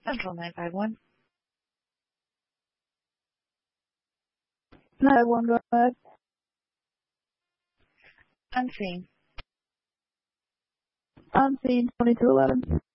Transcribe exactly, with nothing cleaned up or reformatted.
Central nine five one. nine five one, go ahead. Unseen. Unseen, twenty-two eleven.